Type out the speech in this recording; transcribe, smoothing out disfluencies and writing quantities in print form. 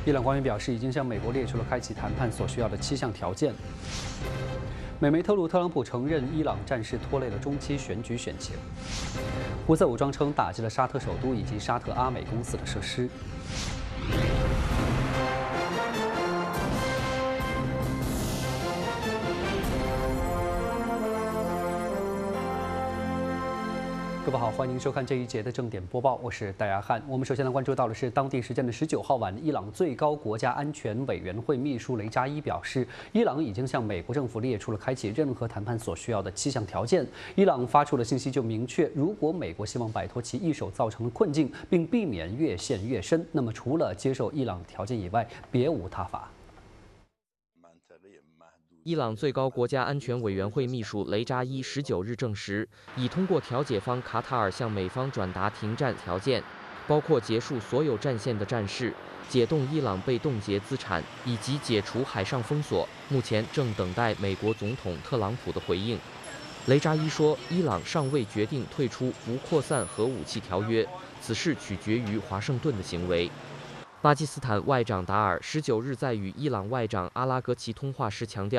伊朗官员表示，已经向美国列出了开启谈判所需要的7项条件。美媒透露，特朗普承认伊朗战事拖累了中期选举选情。胡塞武装称打击了沙特首都以及沙特阿美公司的设施。各位好，欢迎收看这一节的正点播报，我是戴亚汉。我们首先关注到的是当地时间的19号晚，伊朗最高国家安全委员会秘书雷扎伊表示，伊朗已经向美国政府列出了开启任何谈判所需要的7项条件。伊朗发出的信息就明确，如果美国希望摆脱其一手造成的困境，并避免越陷越深，那么除了接受伊朗条件以外，别无他法。 伊朗最高国家安全委员会秘书雷扎伊19日证实，已通过调解方卡塔尔向美方转达停战条件，包括结束所有战线的战事、解冻伊朗被冻结资产以及解除海上封锁。目前正等待美国总统特朗普的回应。雷扎伊说，伊朗尚未决定退出不扩散核武器条约，此事取决于华盛顿的行为。巴基斯坦外长达尔19日在与伊朗外长阿拉格齐通话时强调，